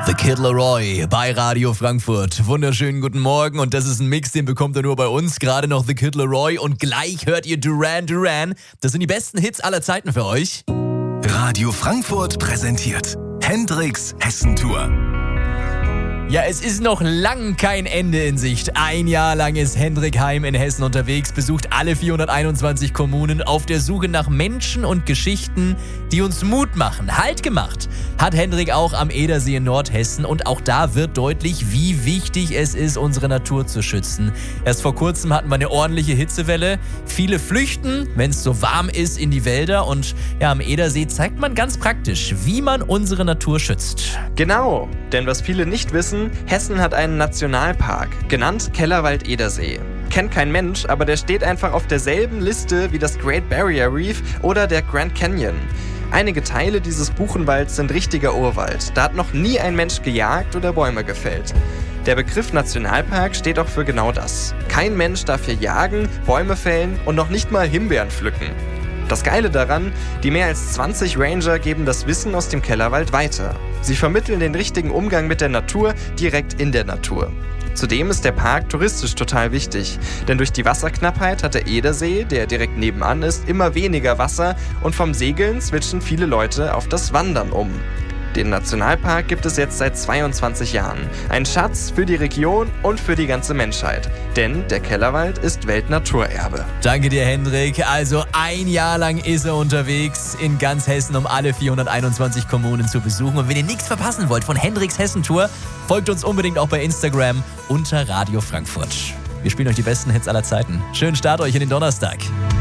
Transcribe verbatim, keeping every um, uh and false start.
The Kid Laroi bei Radio Frankfurt. Wunderschönen guten Morgen und das ist ein Mix, den bekommt ihr nur bei uns. Gerade noch The Kid Laroi und gleich hört ihr Duran Duran. Das sind die besten Hits aller Zeiten für euch. Radio Frankfurt präsentiert Hendrix Hessentour. Ja, es ist noch lang kein Ende in Sicht. Ein Jahr lang ist Hendrik Heim in Hessen unterwegs, besucht alle vierhunderteinundzwanzig Kommunen auf der Suche nach Menschen und Geschichten, die uns Mut machen. Halt gemacht hat Hendrik auch am Edersee in Nordhessen und auch da wird deutlich, wie wichtig es ist, unsere Natur zu schützen. Erst vor kurzem hatten wir eine ordentliche Hitzewelle. Viele flüchten, wenn es so warm ist, in die Wälder und ja, am Edersee zeigt man ganz praktisch, wie man unsere Natur schützt. Genau, denn was viele nicht wissen, Hessen hat einen Nationalpark, genannt Kellerwald-Edersee. Kennt kein Mensch, aber der steht einfach auf derselben Liste wie das Great Barrier Reef oder der Grand Canyon. Einige Teile dieses Buchenwalds sind richtiger Urwald. Da hat noch nie ein Mensch gejagt oder Bäume gefällt. Der Begriff Nationalpark steht auch für genau das. Kein Mensch darf hier jagen, Bäume fällen und noch nicht mal Himbeeren pflücken. Das Geile daran, die mehr als zwanzig Ranger geben das Wissen aus dem Kellerwald weiter. Sie vermitteln den richtigen Umgang mit der Natur direkt in der Natur. Zudem ist der Park touristisch total wichtig, denn durch die Wasserknappheit hat der Edersee, der direkt nebenan ist, immer weniger Wasser und vom Segeln switchen viele Leute auf das Wandern um. Den Nationalpark gibt es jetzt seit zweiundzwanzig Jahren. Ein Schatz für die Region und für die ganze Menschheit. Denn der Kellerwald ist Weltnaturerbe. Danke dir, Hendrik. Also ein Jahr lang ist er unterwegs in ganz Hessen, um alle vierhunderteinundzwanzig Kommunen zu besuchen. Und wenn ihr nichts verpassen wollt von Hendriks Hessentour, folgt uns unbedingt auch bei Instagram unter Radio Frankfurt. Wir spielen euch die besten Hits aller Zeiten. Schönen Start euch in den Donnerstag.